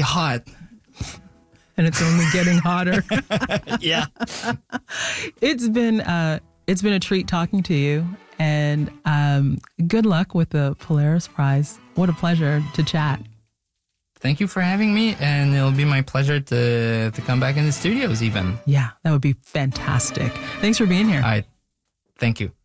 hot. And it's only getting hotter. Yeah. It's been a treat talking to you, and good luck with the Polaris Prize. What a pleasure to chat. Thank you for having me, and it'll be my pleasure to come back in the studios even. Yeah, that would be fantastic. Thanks for being here. Thank you.